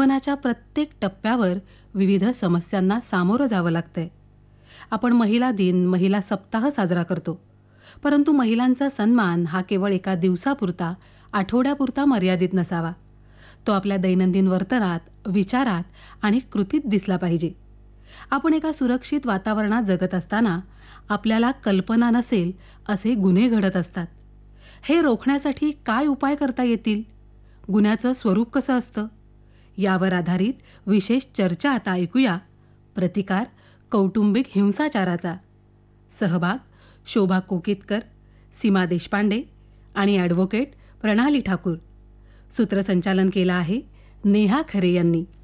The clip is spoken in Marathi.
जीवनाच्या प्रत्येक टप्प्यावर विविध समस्यांना सामोरं जावं लागतंय. आपण महिला दिन, महिला सप्ताह साजरा करतो, परंतु महिलांचा सन्मान हा केवळ एका दिवसापुरता, आठवड्यापुरता मर्यादित नसावा. तो आपल्या दैनंदिन वर्तनात, विचारात आणि कृतीत दिसला पाहिजे. आपण एका सुरक्षित वातावरणात जगत असताना आपल्याला कल्पना नसेल असे गुन्हे घडत असतात. हे रोखण्यासाठी काय उपाय करता येतील? गुन्ह्याचं स्वरूप कसं असतं? यावर आधारित विशेष चर्चा आता ऐकूया. प्रतिकार कौटुंबिक हिंसाचाराचा. सहभाग शोभा कोकितकर, सीमा देशपांडे आणि ॲडव्होकेट प्रणाली ठाकूर. सूत्रसंचालन केलं आहे नेहा खरे यांनी.